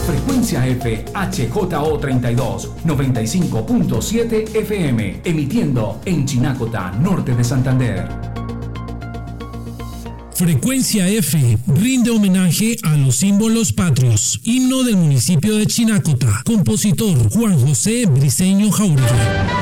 Frecuencia F HJO32 95.7 FM, emitiendo en Chinacota, norte de Santander. Frecuencia F rinde homenaje a los símbolos patrios. Himno del municipio de Chinacota. Compositor Juan José Briceño Jauregui.